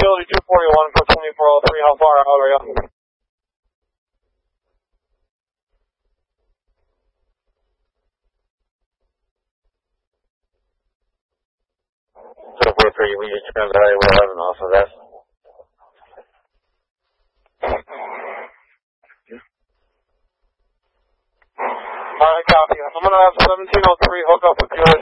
Visibility 241 for 2403. How far out are you? So 43, we just turned the highway 11 off of that. Alright, copy. I'm going to have 1703 hook up